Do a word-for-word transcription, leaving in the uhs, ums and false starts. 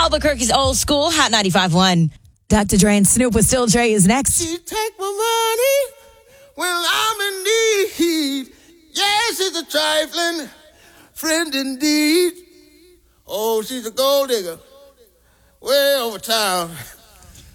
Albuquerque's Old School, Hot ninety-five point one. Doctor Dre and Snoop with Still Dre is next. She take my money when I'm in need. Yes, she's a trifling friend indeed. Oh, she's a gold digger way over town.